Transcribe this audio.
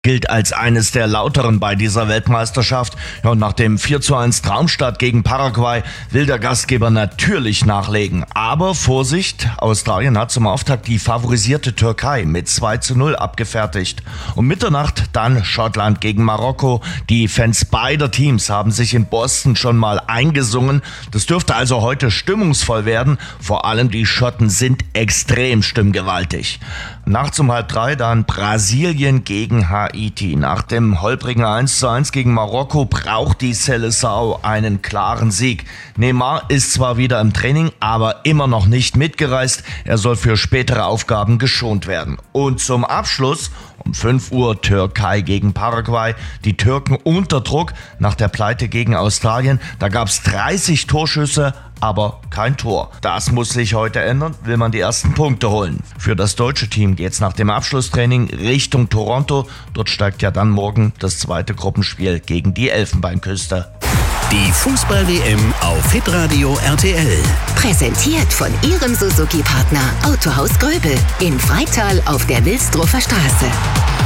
Gilt als eines der lauteren bei dieser Weltmeisterschaft. Ja, und nach dem 4:1 Traumstart gegen Paraguay will der Gastgeber natürlich nachlegen. Aber Vorsicht, Australien hat zum Auftakt die favorisierte Türkei mit 2:0 abgefertigt. Um Mitternacht dann Schottland gegen Marokko. Die Fans beider Teams haben sich in Boston schon mal eingesungen. Das dürfte also heute stimmungsvoll werden. Vor allem die Schotten sind extrem stimmgewaltig. Nachts um 2:30 dann Brasilien gegen Haiti. Nach dem holprigen 1:1 gegen Marokko braucht die Seleção einen klaren Sieg. Neymar ist zwar wieder im Training, aber immer noch nicht mitgereist. Er soll für spätere Aufgaben geschont werden. Und zum Abschluss um 5 Uhr Türkei gegen Paraguay. Die Türken unter Druck nach der Pleite gegen Australien. Da gab es 30 Torschüsse, aber kein Tor. Das muss sich heute ändern, will man die ersten Punkte holen. Für das deutsche Team geht's nach dem Abschlusstraining Richtung Toronto. Dort steigt ja dann morgen das zweite Gruppenspiel gegen die Elfenbeinküste. Die Fußball-WM auf Hitradio RTL. Präsentiert von Ihrem Suzuki-Partner Autohaus Gröbel in Freital auf der Wilsdruffer Straße.